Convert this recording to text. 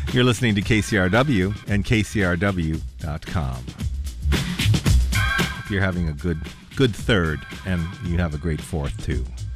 You're listening to KCRW and KCRW.com. If you're having a good third, and you have a great fourth too.